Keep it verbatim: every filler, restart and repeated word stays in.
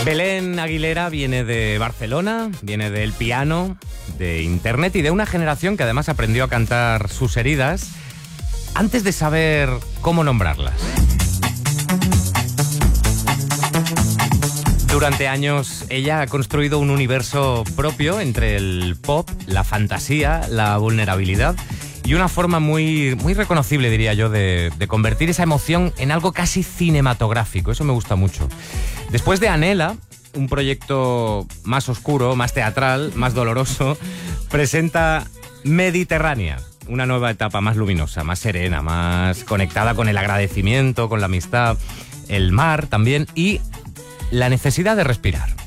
Belén Aguilera viene de Barcelona, viene del piano, de internet y de una generación que además aprendió a cantar sus heridas antes de saber cómo nombrarlas. Durante años ella ha construido un universo propio entre el pop, la fantasía, la vulnerabilidad y una forma muy, muy reconocible, diría yo, de, de convertir esa emoción en algo casi cinematográfico. Eso me gusta mucho. Después de Anhela, un proyecto más oscuro, más teatral, más doloroso, presenta Mediterránea, una nueva etapa más luminosa, más serena, más conectada con el agradecimiento, con la amistad, el mar también y la necesidad de respirar.